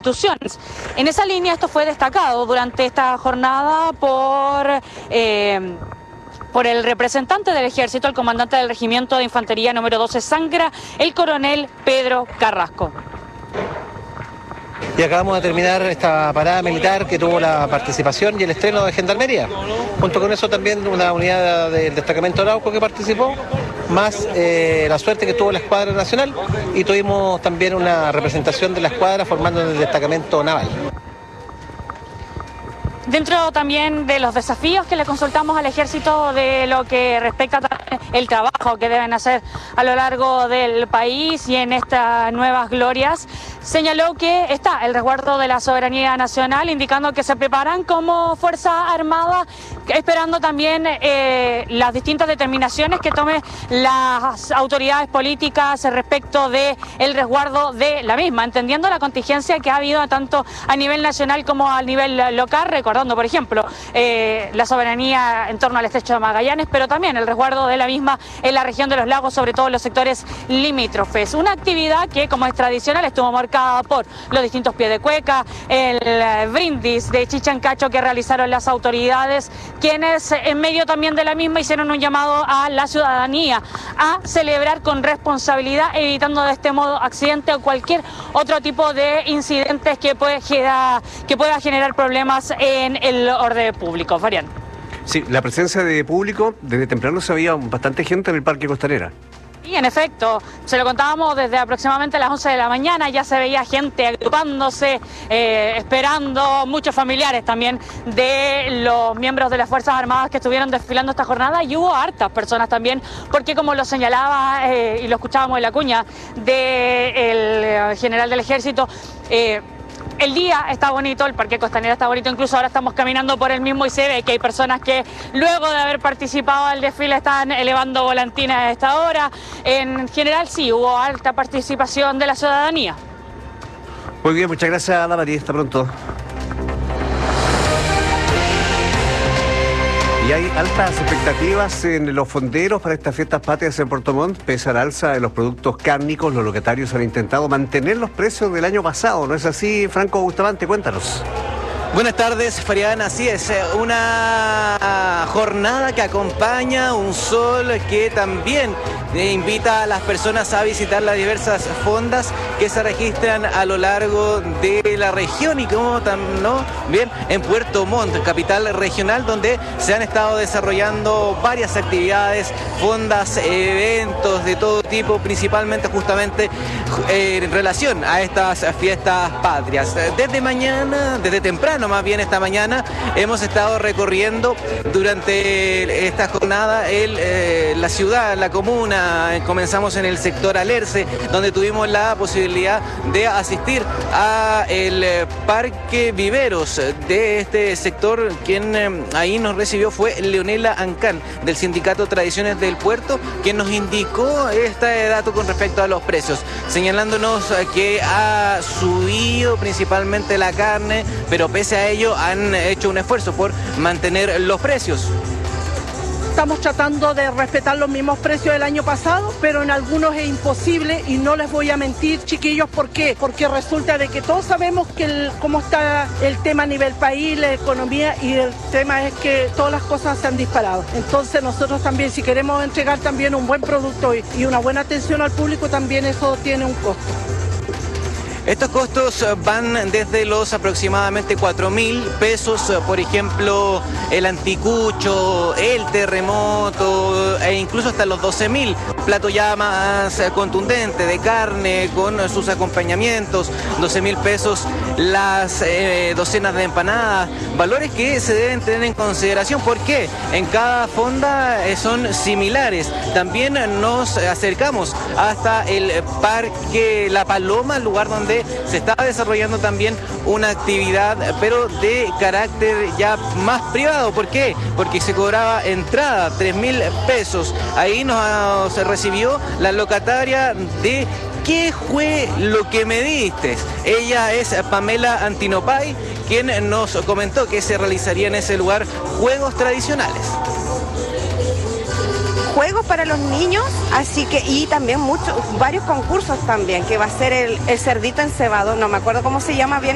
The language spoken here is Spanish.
instituciones. En esa línea esto fue destacado durante esta jornada por el representante del Ejército, el comandante del Regimiento de Infantería número 12 Sangra, el coronel Pedro Carrasco. Y acabamos de terminar esta parada militar que tuvo la participación y el estreno de Gendarmería. Junto con eso también una unidad del destacamento Arauco que participó, más la suerte que tuvo la Escuadra Nacional, y tuvimos también una representación de la escuadra formando el destacamento naval. Dentro también de los desafíos que le consultamos al Ejército de lo que respecta el trabajo que deben hacer a lo largo del país y en estas nuevas glorias, señaló que está el resguardo de la soberanía nacional, indicando que se preparan como Fuerza Armada, esperando también las distintas determinaciones que tomen las autoridades políticas respecto del resguardo de la misma, entendiendo la contingencia que ha habido tanto a nivel nacional como a nivel local, recordando, por ejemplo, la soberanía en torno al estrecho de Magallanes, pero también el resguardo de la misma en la región de los lagos, sobre todo en los sectores limítrofes. Una actividad que, como es tradicional, estuvo marcada por los distintos pies de cueca, el brindis de Chichancacho que realizaron las autoridades, quienes en medio también de la misma hicieron un llamado a la ciudadanía a celebrar con responsabilidad, evitando de este modo accidentes o cualquier otro tipo de incidentes que pueda generar problemas en el orden público. Farián. Sí, la presencia de público, desde temprano se veía bastante gente en el Parque Costanera. Y en efecto, se lo contábamos desde aproximadamente las 11 de la mañana, ya se veía gente agrupándose, esperando, muchos familiares también de los miembros de las Fuerzas Armadas que estuvieron desfilando esta jornada, y hubo hartas personas también, porque como lo señalaba y lo escuchábamos en la cuña del general del Ejército, el día está bonito, el Parque Costanera está bonito, incluso ahora estamos caminando por el mismo y se ve que hay personas que luego de haber participado del desfile están elevando volantines a esta hora. En general sí, hubo alta participación de la ciudadanía. Muy bien, muchas gracias, Ana María, hasta pronto. Y hay altas expectativas en los fonderos para estas fiestas patrias en Puerto Montt. Pese a la alza de los productos cárnicos, los locatarios han intentado mantener los precios del año pasado. ¿No es así, Franco Bustamante? Cuéntanos. Buenas tardes, Farián. Así es, una jornada que acompaña un sol que también invita a las personas a visitar las diversas fondas que se registran a lo largo de la región y como también en Puerto Montt, capital regional, donde se han estado desarrollando varias actividades, fondas, eventos de todo tipo, principalmente justamente en relación a estas fiestas patrias. Desde temprano más bien esta mañana, hemos estado recorriendo durante esta jornada la ciudad, la comuna. Comenzamos en el sector Alerce, donde tuvimos la posibilidad de asistir a el Parque Viveros de este sector. Quien ahí nos recibió fue Leonela Ancán, del Sindicato Tradiciones del Puerto, quien nos indicó este dato con respecto a los precios, señalándonos que ha subido principalmente la carne, pero pese a ello han hecho un esfuerzo por mantener los precios. Estamos tratando de respetar los mismos precios del año pasado, pero en algunos es imposible y no les voy a mentir, chiquillos, ¿por qué? Porque resulta de que todos sabemos cómo está el tema a nivel país, la economía, y el tema es que todas las cosas se han disparado. Entonces nosotros también, si queremos entregar también un buen producto y una buena atención al público, también eso tiene un costo. Estos costos van desde los aproximadamente 4.000 pesos, por ejemplo, el anticucho, el terremoto, e incluso hasta los 12.000, plato ya más contundente de carne con sus acompañamientos, 12.000 pesos las docenas de empanadas, valores que se deben tener en consideración porque en cada fonda son similares. También nos acercamos hasta el Parque La Paloma, el lugar donde se está desarrollando también una actividad, pero de carácter ya más privado. ¿Por qué? Porque se cobraba entrada, 3.000 pesos. Ahí nos recibió la locataria de ¿Qué fue lo que me diste? Ella es Pamela Antinopay, quien nos comentó que se realizaría en ese lugar juegos tradicionales. Juegos para los niños, así que, y también varios concursos también, que va a ser el cerdito encebado, no me acuerdo cómo se llama bien